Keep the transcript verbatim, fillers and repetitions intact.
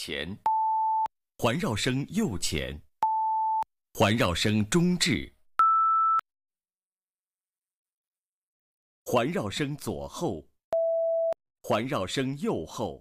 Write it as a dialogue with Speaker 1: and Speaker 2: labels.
Speaker 1: 前，环绕声右前，环绕声中置，环绕声左后，环绕声右后。